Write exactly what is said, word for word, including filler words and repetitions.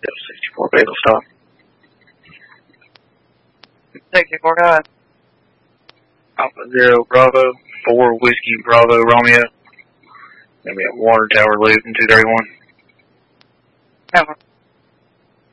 sixty-four Bagel stop. Take it, four guys. Alpha Zero Bravo, four Whiskey Bravo Romeo. Then we have Water Tower Loop in two thirty-one. Have one.